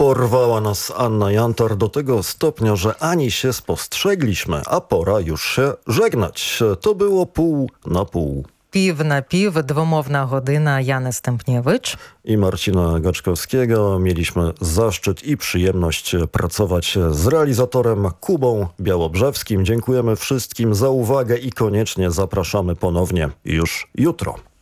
Porwała nas Anna Jantar do tego stopnia, że ani się spostrzegliśmy, a pora już się żegnać. To było pół na pół. Пів на пів, двомовна година. Яна Стемпнєвич I Marcina Gaczkowskiego. Mieliśmy zaszczyt i przyjemność pracować z realizatorem Kubą Białobrzewskim. Dziękujemy wszystkim za uwagę i koniecznie zapraszamy ponownie już jutro.